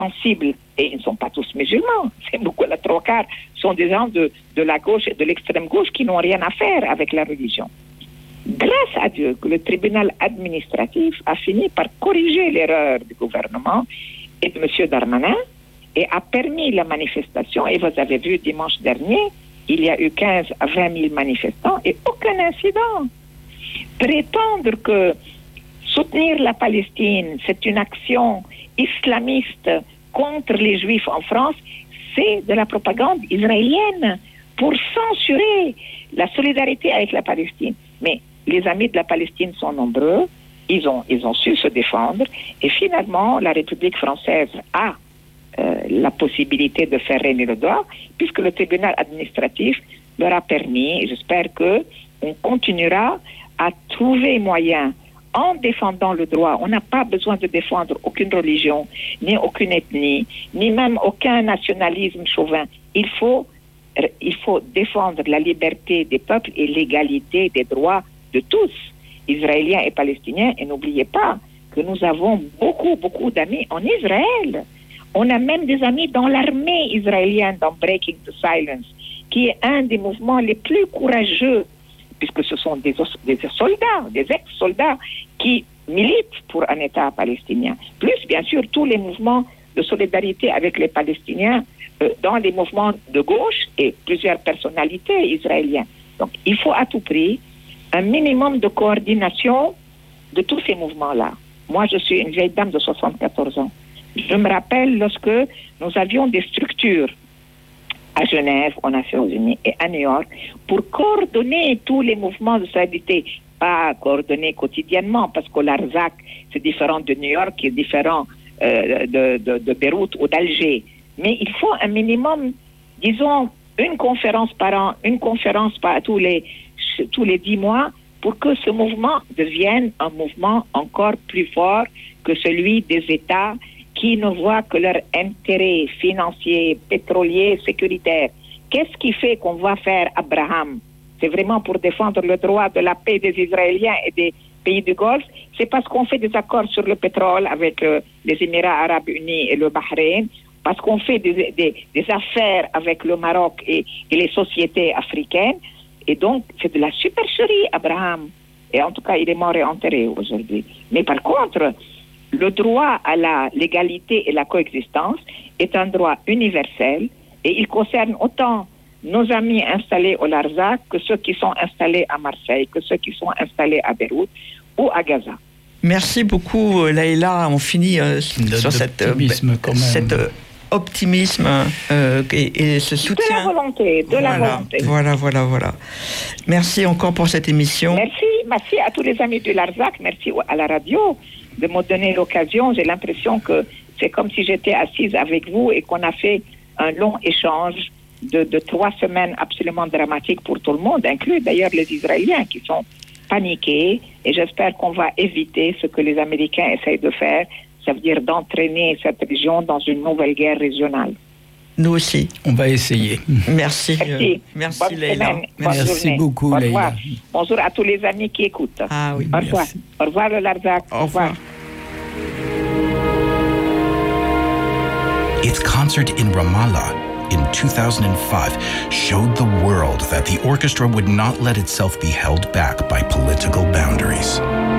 sensibles, et ils ne sont pas tous musulmans, c'est beaucoup, la trois quarts sont des gens de la gauche et de l'extrême gauche qui n'ont rien à faire avec la religion. Grâce à Dieu que le tribunal administratif a fini par corriger l'erreur du gouvernement et de M. Darmanin et a permis la manifestation. Et vous avez vu dimanche dernier, il y a eu 15 à 20 000 manifestants et aucun incident. Prétendre que soutenir la Palestine, c'est une action islamiste contre les Juifs en France, c'est de la propagande israélienne pour censurer la solidarité avec la Palestine. Mais les amis de la Palestine sont nombreux, ils ont su se défendre, et finalement, la République française a la possibilité de faire régner le droit, puisque le tribunal administratif leur a permis, et j'espère qu'on continuera à trouver moyen en défendant le droit. On n'a pas besoin de défendre aucune religion, ni aucune ethnie, ni même aucun nationalisme chauvin. Il faut défendre la liberté des peuples et l'égalité des droits de tous, Israéliens et Palestiniens. Et n'oubliez pas que nous avons beaucoup, beaucoup d'amis en Israël. On a même des amis dans l'armée israélienne, dans Breaking the Silence, qui est un des mouvements les plus courageux, puisque ce sont des soldats, des ex-soldats qui militent pour un État palestinien. Plus, bien sûr, tous les mouvements de solidarité avec les Palestiniens dans les mouvements de gauche et plusieurs personnalités israéliennes. Donc, il faut à tout prix un minimum de coordination de tous ces mouvements-là. Moi, je suis une vieille dame de 74 ans. Je me rappelle lorsque nous avions des structures à Genève, aux Nations Unies et à New York, pour coordonner tous les mouvements de solidarité, pas coordonner quotidiennement, parce que l'Arzac, c'est différent de New York, qui est différent de Beyrouth ou d'Alger. Mais il faut un minimum, disons, une conférence par an, une conférence tous les 10 mois, pour que ce mouvement devienne un mouvement encore plus fort que celui des États qui ne voient que leur intérêt financier, pétrolier, sécuritaire. Qu'est-ce qui fait qu'on va faire Abraham? C'est vraiment pour défendre le droit de la paix des Israéliens et des pays du Golfe. C'est parce qu'on fait des accords sur le pétrole avec les Émirats arabes unis et le Bahreïn, parce qu'on fait des affaires avec le Maroc et les sociétés africaines. Et donc, c'est de la supercherie, Abraham. Et en tout cas, il est mort et enterré aujourd'hui. Mais par contre, le droit à la légalité et la coexistence est un droit universel et il concerne autant nos amis installés au Larzac que ceux qui sont installés à Marseille, que ceux qui sont installés à Beyrouth ou à Gaza. Merci beaucoup, Laïla. On finit sur cet optimisme et ce soutien. De la volonté. Voilà. Merci encore pour cette émission. Merci à tous les amis du Larzac, merci à la radio de me donner l'occasion. J'ai l'impression que c'est comme si j'étais assise avec vous et qu'on a fait un long échange de 3 semaines absolument dramatiques pour tout le monde, inclus d'ailleurs les Israéliens qui sont paniqués. Et j'espère qu'on va éviter ce que les Américains essayent de faire, ça veut dire d'entraîner cette région dans une nouvelle guerre régionale. Nous aussi. On va essayer. Merci Laïla. Merci beaucoup, Laïla. Bonjour à tous les amis qui écoutent. Ah oui. Au revoir. Au revoir, le Larzac. Au revoir. Its concert in Ramallah in 2005 showed the world that the orchestra would not let itself be held back by political boundaries.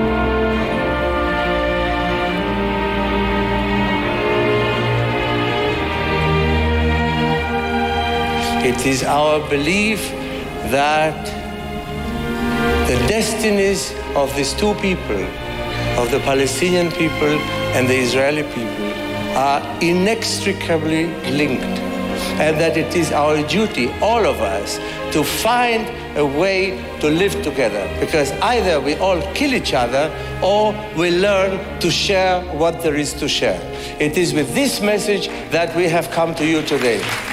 It is our belief that the destinies of these two people, of the Palestinian people and the Israeli people, are inextricably linked, and that it is our duty, all of us, to find a way to live together, because either we all kill each other or we learn to share what there is to share. It is with this message that we have come to you today.